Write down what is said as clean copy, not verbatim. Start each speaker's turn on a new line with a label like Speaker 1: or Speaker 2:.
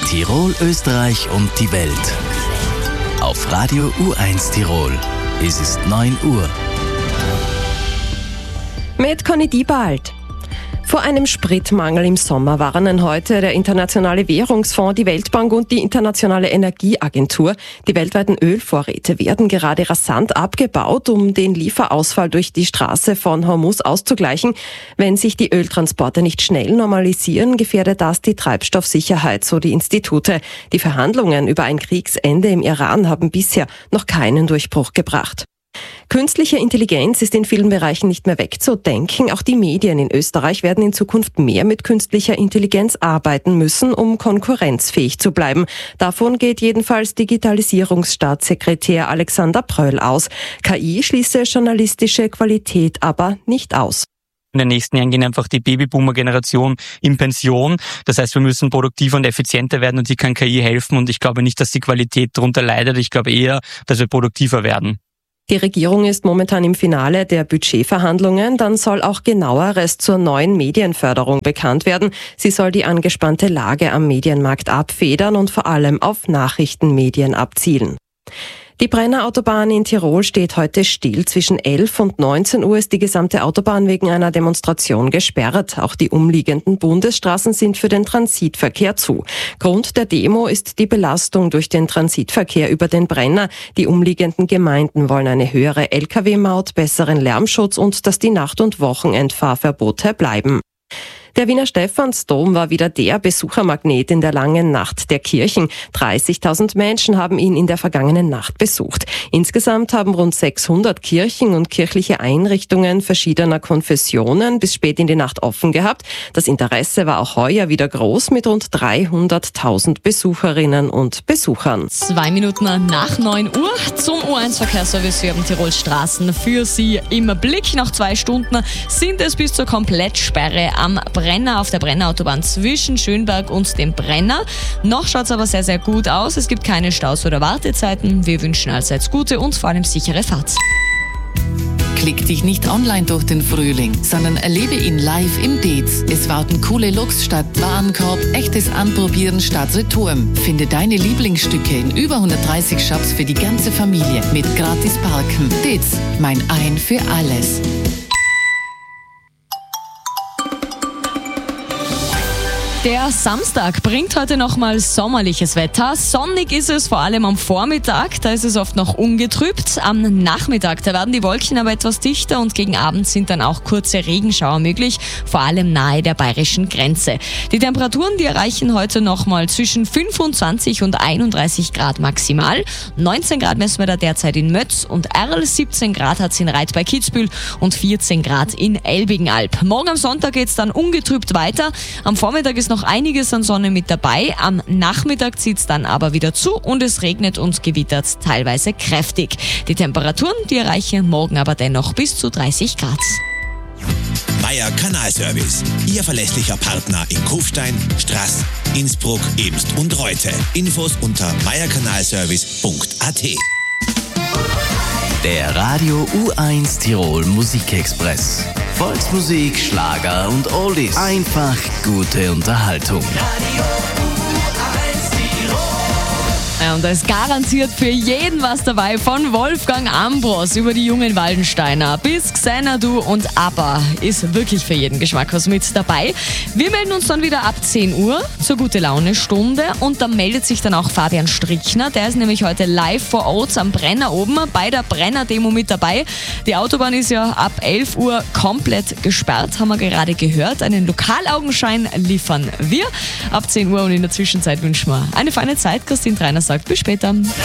Speaker 1: Tirol, Österreich und die Welt. Auf Radio U1 Tirol. Es ist 9 Uhr.
Speaker 2: Mit Conny Diebald. Vor einem Spritmangel im Sommer warnen heute der Internationale Währungsfonds, die Weltbank und die Internationale Energieagentur. Die weltweiten Ölvorräte werden gerade rasant abgebaut, um den Lieferausfall durch die Straße von Hormuz auszugleichen. Wenn sich die Öltransporte nicht schnell normalisieren, gefährdet das die Treibstoffsicherheit, so die Institute. Die Verhandlungen über ein Kriegsende im Iran haben bisher noch keinen Durchbruch gebracht. Künstliche Intelligenz ist in vielen Bereichen nicht mehr wegzudenken. Auch die Medien in Österreich werden in Zukunft mehr mit künstlicher Intelligenz arbeiten müssen, um konkurrenzfähig zu bleiben. Davon geht jedenfalls Digitalisierungsstaatssekretär Alexander Pröll aus. KI schließe journalistische Qualität aber nicht aus.
Speaker 3: In den nächsten Jahren gehen einfach die Babyboomer-Generation in Pension. Das heißt, wir müssen produktiver und effizienter werden und hier kann KI helfen. Und ich glaube nicht, dass die Qualität darunter leidet. Ich glaube eher, dass wir produktiver werden.
Speaker 2: Die Regierung ist momentan im Finale der Budgetverhandlungen. Dann soll auch Genaueres zur neuen Medienförderung bekannt werden. Sie soll die angespannte Lage am Medienmarkt abfedern und vor allem auf Nachrichtenmedien abzielen. Die Brenner Autobahn in Tirol steht heute still. Zwischen 11 und 19 Uhr ist die gesamte Autobahn wegen einer Demonstration gesperrt. Auch die umliegenden Bundesstraßen sind für den Transitverkehr zu. Grund der Demo ist die Belastung durch den Transitverkehr über den Brenner. Die umliegenden Gemeinden wollen eine höhere Lkw-Maut, besseren Lärmschutz und dass die Nacht- und Wochenendfahrverbote bleiben. Der Wiener Stephansdom war wieder der Besuchermagnet in der langen Nacht der Kirchen. 30.000 Menschen haben ihn in der vergangenen Nacht besucht. Insgesamt haben rund 600 Kirchen und kirchliche Einrichtungen verschiedener Konfessionen bis spät in die Nacht offen gehabt. Das Interesse war auch heuer wieder groß mit rund 300.000 Besucherinnen und Besuchern.
Speaker 4: 2 Minuten nach 9 Uhr zum U1-Verkehrsservice. Wir haben Tirols Straßen für Sie im Blick. Nach 2 Stunden sind es bis zur Komplettsperre am Brenner auf der Brennerautobahn zwischen Schönberg und dem Brenner. Noch schaut es aber sehr, sehr gut aus. Es gibt keine Staus oder Wartezeiten. Wir wünschen allseits gute und vor allem sichere Fahrt.
Speaker 5: Klick dich nicht online durch den Frühling, sondern erlebe ihn live im Dez. Es warten coole Looks statt Warenkorb, echtes Anprobieren statt Retouren. Finde deine Lieblingsstücke in über 130 Shops für die ganze Familie mit gratis Parken. Dez, mein Ein für alles.
Speaker 4: Der Samstag bringt heute nochmal sommerliches Wetter. Sonnig ist es vor allem am Vormittag, da ist es oft noch ungetrübt. Am Nachmittag, da werden die Wolken aber etwas dichter und gegen Abend sind dann auch kurze Regenschauer möglich, vor allem nahe der bayerischen Grenze. Die Temperaturen, die erreichen heute nochmal zwischen 25 und 31 Grad maximal. 19 Grad messen wir da derzeit in Mötz und Erl, 17 Grad hat es in Reit bei Kitzbühel und 14 Grad in Elbigenalb. Morgen am Sonntag geht es dann ungetrübt weiter. Am Vormittag ist noch einiges an Sonne mit dabei. Am Nachmittag zieht es dann aber wieder zu und es regnet und gewittert teilweise kräftig. Die Temperaturen, die erreichen morgen aber dennoch bis zu 30 Grad.
Speaker 6: Meier Kanalservice, Ihr verlässlicher Partner in Kufstein, Straß, Innsbruck, Eemst und Reute. Infos unter meierkanalservice.at.
Speaker 1: Der Radio U1 Tirol Musikexpress. Volksmusik, Schlager und Oldies. Einfach gute Unterhaltung.
Speaker 4: Ja, und da ist garantiert für jeden was dabei, von Wolfgang Ambros über die jungen Waldensteiner bis Xanadu und ABBA ist wirklich für jeden Geschmack was mit dabei. Wir melden uns dann wieder ab 10 Uhr zur Gute-Laune-Stunde und da meldet sich dann auch Fabian Strickner, der ist nämlich heute live vor Ort am Brenner oben bei der Brenner-Demo mit dabei. Die Autobahn ist ja ab 11 Uhr komplett gesperrt, haben wir gerade gehört. Einen Lokalaugenschein liefern wir ab 10 Uhr und in der Zwischenzeit wünschen wir eine feine Zeit. Christine Treiner sagt bis später.